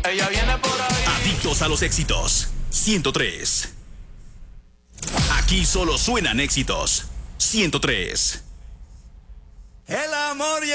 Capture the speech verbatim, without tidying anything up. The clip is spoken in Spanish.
Ella viene por ahí. Adictos a los éxitos. ciento tres. Aquí solo suenan éxitos. ciento tres. El amor ya